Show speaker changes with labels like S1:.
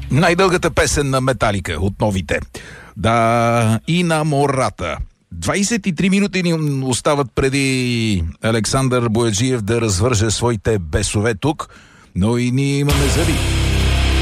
S1: Най-дългата песен на Металика от новите. Да, и на мората. 23 минути ни остават преди Александър Бояджиев да развърже своите бесове тук, но и ние имаме зъби.